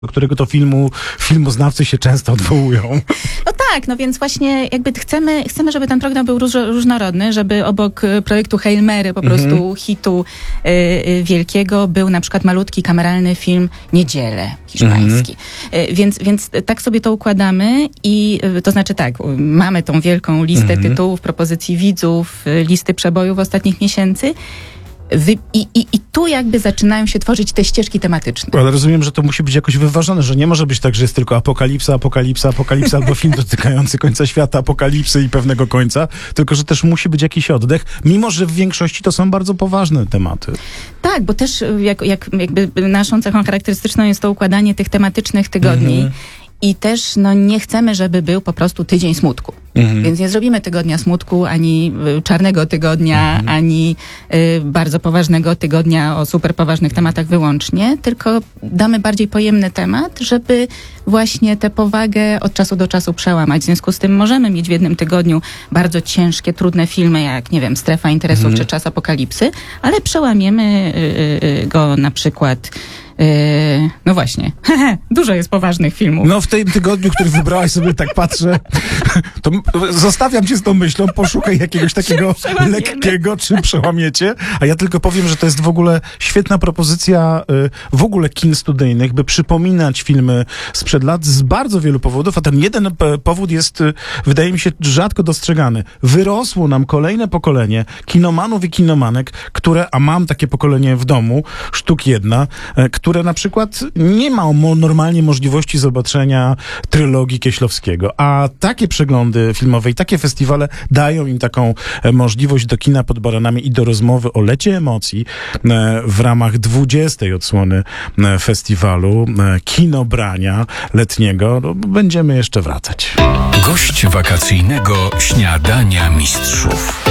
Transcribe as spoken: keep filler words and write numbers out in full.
do którego to filmu filmoznawcy się często odwołują. No tak, no więc właśnie jakby chcemy, chcemy żeby ten program był róż, różnorodny, żeby obok projektu Hail Mary, po prostu mm-hmm. hitu y, y, wielkiego, był na przykład malutki kameralny film Niedzielę hiszpański. Mm-hmm. Y, więc, więc tak sobie to układamy i y, to znaczy tak, mamy tą wielką listę mm-hmm. tytułów, propozycji widzów, y, listy przebojów ostatnich miesięcy. Wy, i, i, I tu jakby zaczynają się tworzyć te ścieżki tematyczne. Ale rozumiem, że to musi być jakoś wyważone, że nie może być tak, że jest tylko apokalipsa, apokalipsa, apokalipsa, albo film dotykający końca świata, apokalipsy i pewnego końca, tylko że też musi być jakiś oddech, mimo że w większości to są bardzo poważne tematy. Tak, bo też jak, jak, jakby naszą cechą charakterystyczną jest to układanie tych tematycznych tygodni. Mhm. I też no, nie chcemy, żeby był po prostu tydzień smutku. Mhm. Więc nie zrobimy tygodnia smutku, ani y, czarnego tygodnia, mhm. ani y, bardzo poważnego tygodnia o super poważnych tematach wyłącznie, tylko damy bardziej pojemny temat, żeby właśnie tę powagę od czasu do czasu przełamać. W związku z tym możemy mieć w jednym tygodniu bardzo ciężkie, trudne filmy, jak, nie wiem, Strefa Interesów mhm. czy Czas Apokalipsy, ale przełamiemy y, y, go na przykład... Yy, no właśnie, dużo jest poważnych filmów. No w tym tygodniu, który wybrałaś, sobie tak patrzę, to zostawiam cię z tą myślą, poszukaj jakiegoś takiego lekkiego, czym przełamiecie, a ja tylko powiem, że to jest w ogóle świetna propozycja y, w ogóle kin studyjnych, by przypominać filmy sprzed lat z bardzo wielu powodów, a ten jeden p- powód jest, y, wydaje mi się, rzadko dostrzegany. Wyrosło nam kolejne pokolenie kinomanów i kinomanek, które, a mam takie pokolenie w domu, sztuk jedna, y, które na przykład nie ma mo- normalnie możliwości zobaczenia trylogii Kieślowskiego, a takie przeglądy filmowe i takie festiwale dają im taką e, możliwość do kina pod baranami i do rozmowy o lecie emocji e, w ramach dwudziestej odsłony e, festiwalu e, Kinobrania letniego. No, będziemy jeszcze wracać. Gość wakacyjnego Śniadania Mistrzów.